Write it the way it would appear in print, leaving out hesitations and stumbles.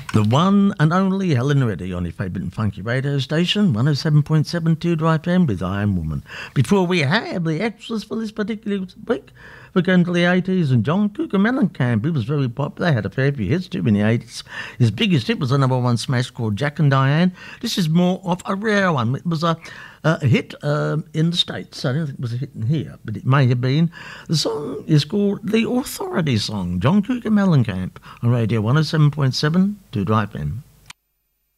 The one and only Helen Reddy on your favourite and funky radio station, 107.72 Drive FM with Iron Woman. Before we have the extras for this particular week, we're going to the 80s, and John Cougar Mellencamp, he was very popular, had a fair few hits too in the 80s. His biggest hit was a number one smash called Jack and Diane. This is more of a rare one. It was a hit in the States. I don't think it was a hit in here, but it may have been. The song is called The Authority Song. John Cougar Mellencamp on Radio 107.7 to Drive FM.